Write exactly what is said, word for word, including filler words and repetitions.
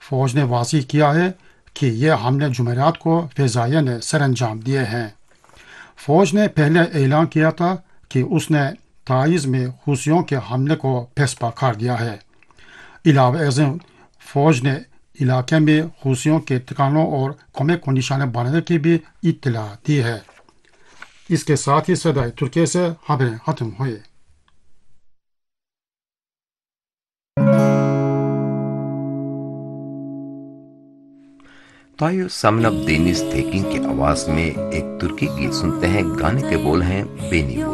फौज ने वाज़ेह किया है कि ये हमले जुमेरात को फ़िज़ाइया ने सरअंजाम दिए हैं। फौज ने पहले ऐलान किया था कि उसने ताइज़ में हुसियों के हमले को फैसपा कर दिया है। इलावा अज़म फौज ने इलाके में हुसियों के ठिकानों और कौमे को निशाना बनाने की भी इत्तला दी है। इसके साथ ही सदाई तुर्की से खबरें खत्म हुई। तो आइए समनब देनिस थेकिंग की आवाज में एक तुर्की गीत सुनते हैं। गाने के बोल हैं बेनी वो।